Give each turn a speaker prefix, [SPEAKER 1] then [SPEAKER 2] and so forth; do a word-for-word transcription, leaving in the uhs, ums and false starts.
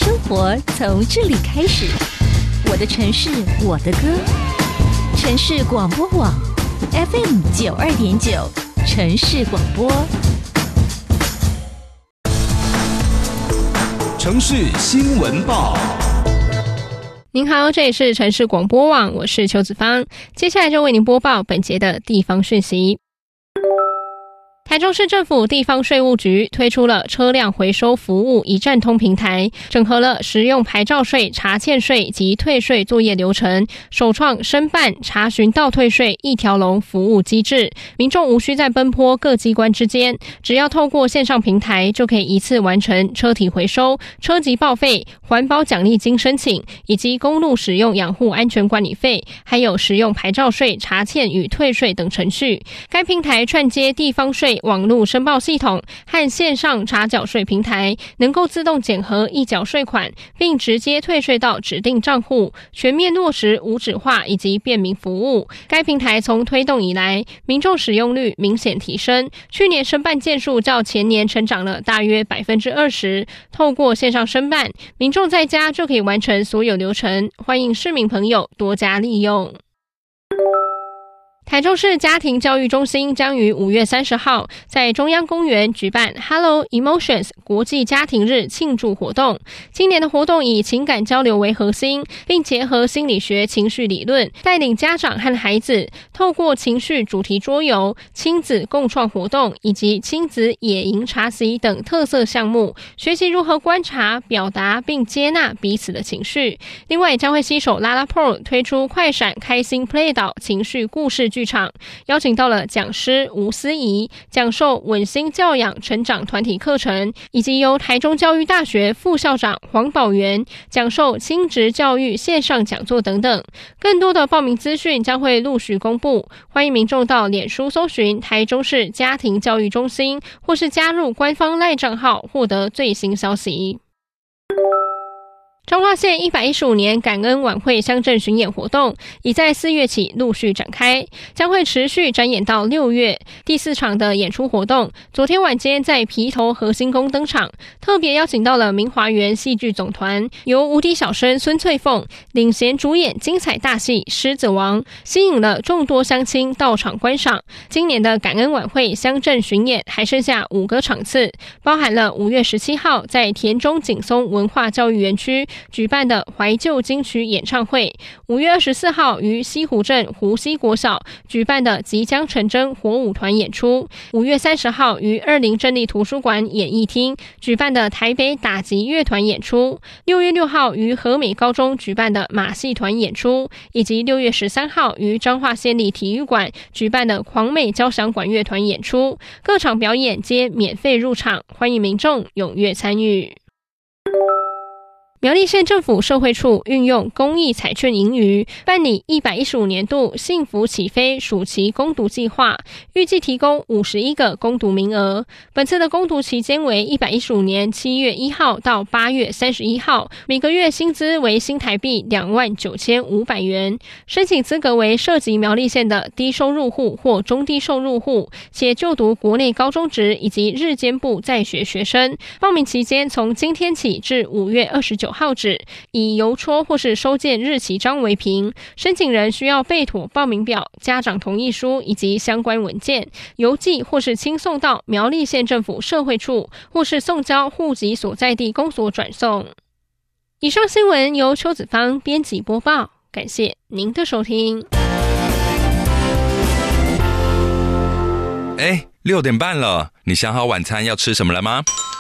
[SPEAKER 1] 生活从这里开始，我的城市，我的歌。城市广播网 F M 九二点九，城市广播。
[SPEAKER 2] 城市新闻报。
[SPEAKER 3] 您好，这里是城市广播网，我是邱子芳，接下来就为您播报本节的地方讯息。台中市政府地方税务局推出了车辆回收服务一站通平台，整合了实用牌照税、查欠税及退税作业流程，首创申办、查询倒退税一条龙服务机制，民众无需再奔波各机关之间，只要透过线上平台就可以一次完成车体回收、车籍报废、环保奖励金申请，以及公路使用养护安全管理费，还有实用牌照税、查欠与退税等程序。该平台串接地方税网络申报系统和线上查缴税平台，能够自动检核一缴税款，并直接退税到指定账户，全面落实无纸化以及便民服务。该平台从推动以来，民众使用率明显提升，去年申办件数较前年成长了大约 百分之二十。 透过线上申办，民众在家就可以完成所有流程，欢迎市民朋友多加利用。台中市家庭教育中心将于五月三十号在中央公园举办 Hello Emotions 国际家庭日庆祝活动。今年的活动以情感交流为核心，并结合心理学情绪理论，带领家长和孩子透过情绪主题桌游、亲子共创活动以及亲子野营茶席等特色项目，学习如何观察、表达并接纳彼此的情绪。另外将会携手 LaLaPro 推出快闪开心 Play 岛情绪故事剧场，邀请到了讲师吴思怡讲授稳心教养成长团体课程，以及由台中教育大学副校长黄宝元讲授亲职教育线上讲座等等。更多的报名资讯将会陆续公布，欢迎民众到脸书搜寻台中市家庭教育中心，或是加入官方 LINE 账号获得最新消息。彰化县一百一十五年感恩晚会乡镇巡演活动已在四月起陆续展开，将会持续展演到六月。第四场的演出活动昨天晚间在皮头核心宫登场，特别邀请到了明华园戏剧总团，由无敌小生孙翠凤领衔主演精彩大戏《狮子王》，吸引了众多乡亲到场观赏。今年的感恩晚会乡镇巡演还剩下五个场次，包含了五月十七号在田中景松文化教育园区举办的怀旧金曲演唱会，五月二十四号于西湖镇湖西国小举办的即将成真火舞团演出，五月三十号于二林镇立图书馆演艺厅举办的台北打击乐团演出，六月六号于和美高中举办的马戏团演出，以及六月十三号于彰化县立体育馆举办的狂美交响管乐团演出。各场表演皆免费入场，欢迎民众踊跃参与。苗栗县政府社会处运用公益彩券盈余，办理一百一十五年度幸福起飞暑期攻读计划，预计提供五十一个攻读名额。本次的攻读期间为一百一十五年七月一号到八月三十一号，每个月薪资为新台币两万九千五百元。申请资格为涉及苗栗县的低收入户或中低收入户，且就读国内高中职以及日间部在学学生。报名期间从今天起至五月二十九号止，以邮戳或是收件日期章为凭。申请人需要备妥报名表、家长同意书以及相关文件，邮寄或是亲送到苗栗县政府社会处，或是送交户籍所在地公所转送。以上新闻由邱子芳编辑播报，感谢您的收听。
[SPEAKER 2] 哎，六点半了，你想好晚餐要吃什么了吗？